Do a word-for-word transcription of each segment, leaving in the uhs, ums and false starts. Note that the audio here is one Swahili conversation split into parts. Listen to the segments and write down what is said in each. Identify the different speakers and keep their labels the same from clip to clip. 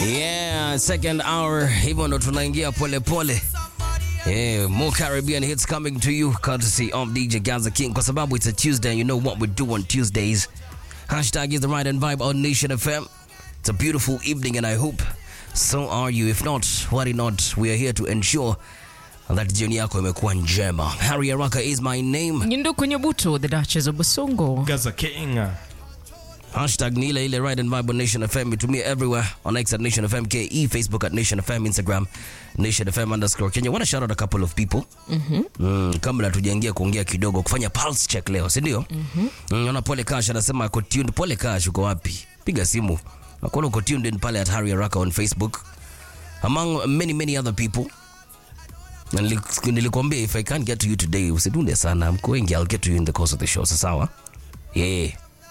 Speaker 1: Yeah, second hour. Hivyo ndo tunaingia pole pole. Yeah, more Caribbean hits coming to you courtesy of D J Gaza King. Kwa sababu it's a Tuesday and you know what we do on Tuesdays. Hashtag is the right and vibe on Nation F M. It's a beautiful evening and I hope so are you. If not, worry not. We are here to ensure that jioni yako imekuwa njema. Harry Araka is my name.
Speaker 2: Nyunduku Nyabuto, the Duchess of Basongo.
Speaker 3: Gaza King.
Speaker 1: Hashtag Nila ile right and vibe on Nation F M. To me everywhere on X at Nation F M K E, Facebook at Nation F M, Instagram Nation F M underscore Kenya. Want to shout out a couple of people.
Speaker 2: Mhm.
Speaker 1: Mm, kabla tujaingia kuongea kidogo kufanya pulse check leo, si ndio? Mhm. Mm, ona Pole Cash anasema ako tuned. Pole Cash uko wapi? Piga simu. Nakuona uko tuned in pale at Harry Araka on Facebook. Among many many other people. Na nilikwambia if I can't get to you today, usidunde sana. Mko wengi, I'll get to you in the course of the show. Sawa? Yeah.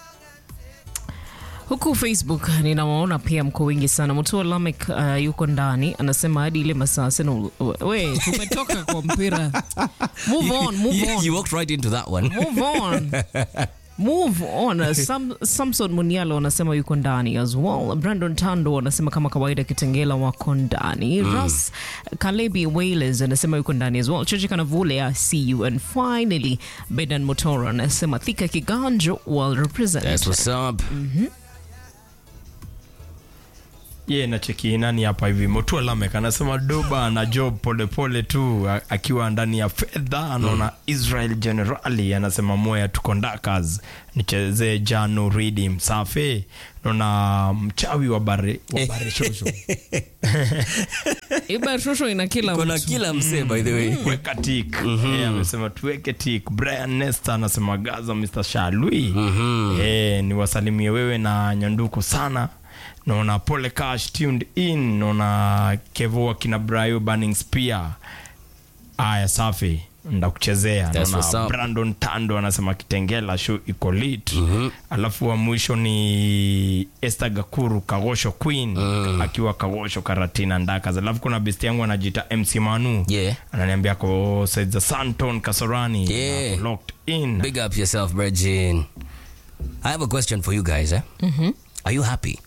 Speaker 2: Huku Facebook ninawaona pia mko wengi sana. Mtu Lamek uh, yuko ndani anasema hadi ile masaa sena we tumetoka kwa mpira. Move on, move
Speaker 1: You,
Speaker 2: on.
Speaker 1: you walked right into that one.
Speaker 2: Move on. Move on. Sam, Samson Munialo anasema yuko ndani as well. Brandon Tando anasema kama kawaida Kitengela wako ndani. Mm. Russ Kalebi Wales anasema yuko ndani as well. Chochi Kanavule, I see you. And finally, Bedan Motora anasema Thika Kiganjo well represented.
Speaker 1: That's what's up.
Speaker 2: Mhm.
Speaker 3: Ye yeah, na cheki nani hapa hivi Motua Lamek anasema Doba na job pole pole tu akiwa ndani ya fedha anaona mm. Israel Generali anasema moya tu conductors nicheze Jano Redeem safi naona mchawi wa bare wa bare shosho
Speaker 2: Iba shosho ina kila
Speaker 1: kuna kila mse by the way
Speaker 3: mm. weka tik mm-hmm. yeah, amesema tuweke tik. Brian Nesta anasema Gaza mister Shalui mm-hmm. eh ni wasalimie wewe na Nyanduku sana. Naona Pole Cash tuned in. Naona Kevo kina Brayo Burning Spear. Aya safi ndakuchezea. Naona Brandon Tando anasema Kitengela show iko lit. Mm-hmm. Alafu wa mwisho ni Esther Gakuru Kagosho Queen mm. akiwa Kagosho Karatina Ndaka. Alafu kuna best yangu anajiita M C Manu.
Speaker 1: Yeah.
Speaker 3: Ananiambia ko Said Santon Kasorani.
Speaker 1: Yeah.
Speaker 3: Locked in.
Speaker 1: Big up yourself, Virgin. I have a question for you guys, eh?
Speaker 2: Mhm.
Speaker 1: Are you happy?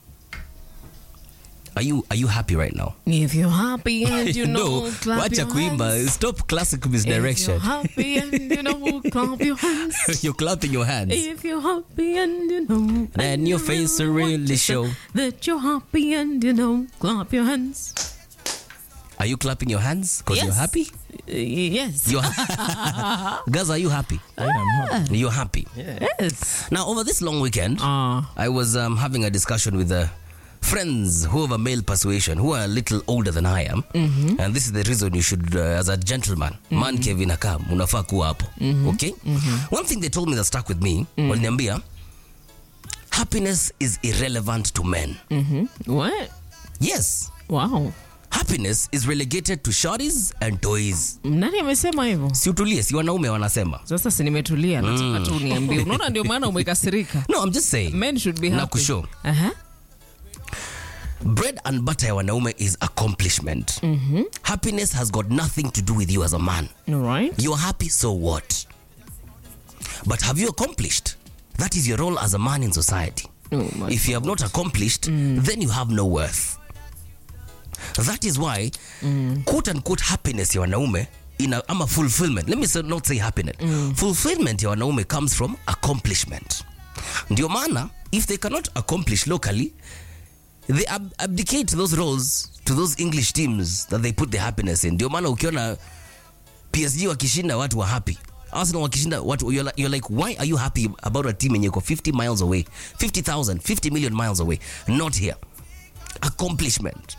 Speaker 1: Are you are you happy right now?
Speaker 2: If you're happy and you know,
Speaker 1: no,
Speaker 2: clap
Speaker 1: wacha
Speaker 2: your
Speaker 1: kuimba.
Speaker 2: hands.
Speaker 1: Stop classic misdirection.
Speaker 2: If you're happy and you know, clap your hands.
Speaker 1: You're clapping your hands.
Speaker 2: If you're happy and you know,
Speaker 1: And your face will really show
Speaker 2: that you're happy and you know, clap your hands.
Speaker 1: Are you clapping your hands because
Speaker 2: Yes.
Speaker 1: you're happy?
Speaker 2: Uh, yes.
Speaker 1: You're Guys, are you happy?
Speaker 3: Yeah, I'm happy.
Speaker 1: You're happy.
Speaker 3: Yeah.
Speaker 2: Yes.
Speaker 1: Now, over this long weekend,
Speaker 2: Uh,
Speaker 1: I was um, having a discussion with uh, friends who have a male persuasion, who are a little older than I am. Mm-hmm. And this is the reason you should, uh, as a gentleman, mm-hmm. man Kevin Akam, unafaa kuwa hapo. Mm-hmm. Okay? Mm-hmm. One thing they told me that stuck with me, mm-hmm. waliniambia, happiness is irrelevant to men.
Speaker 2: mm-hmm. What?
Speaker 1: Yes.
Speaker 2: Wow.
Speaker 1: Happiness is relegated to shorties and toys.
Speaker 2: Nani amesema hivyo?
Speaker 1: Si utulie, si wanaume wanasema.
Speaker 2: Sasa si nimetulia, nataka tu niambie. Unaona ndio maana umekasirika.
Speaker 1: No, I'm just saying.
Speaker 2: Men should be happy.
Speaker 1: Na kushow.
Speaker 2: Aha.
Speaker 1: Bread and butter ya wanaume is accomplishment. Mm-hmm. Happiness has got nothing to do with you as a man.
Speaker 2: All right.
Speaker 1: You're happy, so what? But have you accomplished? That is your role as a man in society.
Speaker 2: Oh, my
Speaker 1: If you have not accomplished, mm. then you have no worth. That is why, mm. quote unquote, happiness ya wanaume, in a, ama fulfillment, let me say, not say happiness. Mm. Fulfillment ya wanaume comes from accomplishment. Ndio maana, if they cannot accomplish locally, they ab- abdicate those roles to those English teams that they put their happiness in. Ndio maana ukiona P S G wakishinda watu wa happy. Arsenal wakishinda watu, you're like, you're like, why are you happy about a team yenye iko fifty miles away, fifty thousand, fifty million miles away? Not here. Accomplishment.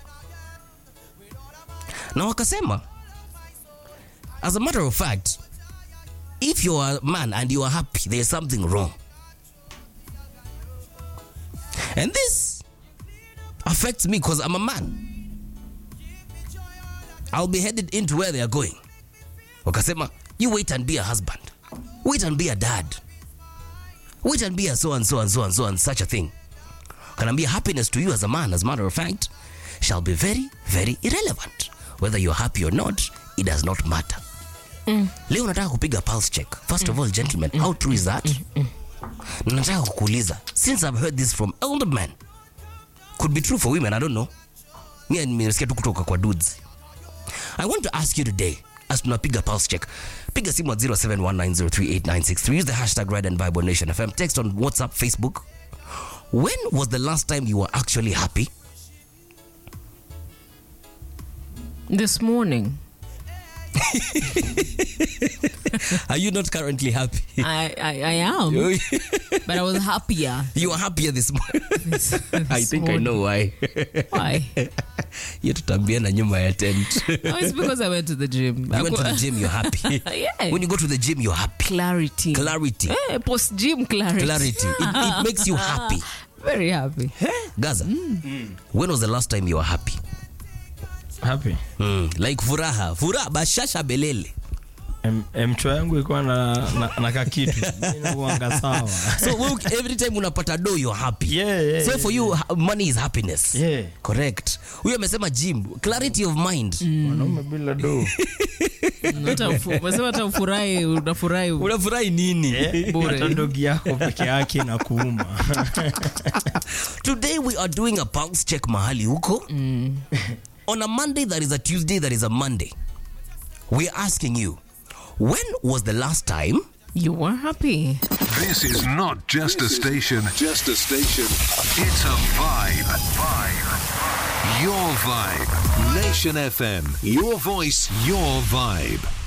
Speaker 1: Na wakasema, as a matter of fact, if you're a man and you are happy, there's something wrong. And this affects me because I'm a man. I'll be headed into where they are going. Wakasema, you wait and be a husband. Wait and be a dad. Wait and be a so and so and so and so and such a thing. Can be happiness to you as a man, as a matter of fact, shall be very, very irrelevant. Whether you're happy or not, it does not matter. Mm. Leo nataka kupiga pulse check. First mm. of all, gentlemen, mm. how true is that? Mm. Mm. Nataka kukuuliza, since I've heard this from elder men, could be true for women, I don't know. Mimi nimesikia tu kutoka kwa dudes. I want to ask you today, as tunapiga pulse check, piga simu at zero seven one nine zero three eight nine six three. Use the hashtag Ride and Vibe on Nation F M. Text on WhatsApp, Facebook. When was the last time you were actually happy?
Speaker 2: This morning.
Speaker 1: Are you not currently happy?
Speaker 2: I, I, I am. But I was happier.
Speaker 1: You are happier this morning.
Speaker 2: This, this
Speaker 1: I think
Speaker 2: morning.
Speaker 1: I know why.
Speaker 2: Why?
Speaker 1: You tutambia na nyuma ya tent.
Speaker 2: No, it's because I went to the gym.
Speaker 1: You went to the gym, you're happy.
Speaker 2: Yeah.
Speaker 1: When you go to the gym, you're happy.
Speaker 2: Clarity.
Speaker 1: Clarity.
Speaker 2: Eh, post-gym clarity.
Speaker 1: Clarity. It, it makes you happy.
Speaker 2: Very happy.
Speaker 1: Gaza, mm. when was the last time you were happy?
Speaker 3: Happy.
Speaker 1: Mm. Like furaha. Furaha, bashasha belele.
Speaker 3: Mchwa yangu ilikuwa na, na, na kakitu. Inakuanga sawa.
Speaker 1: So look, every time unapata do, you're happy.
Speaker 3: Yeah, yeah,
Speaker 1: so
Speaker 3: yeah,
Speaker 1: for you, ha- money is happiness.
Speaker 3: Yeah.
Speaker 1: Correct. Huyo amesema gym. Clarity of mind.
Speaker 3: Wanaume bila do.
Speaker 2: Unasema hata ufurahi, unafurahi.
Speaker 1: Unafurahi nini?
Speaker 2: Bure.
Speaker 3: Hata dogi yako peke yake na kuuma.
Speaker 1: Today we are doing a pulse check mahali huko. Mm. On a Monday, that is a Tuesday, that is a Monday. We are asking you, when was the last time
Speaker 2: You were happy?
Speaker 4: This is not just a station. Just a station. It's a vibe. Vibe. Your vibe. Nation F M. Your voice, your vibe.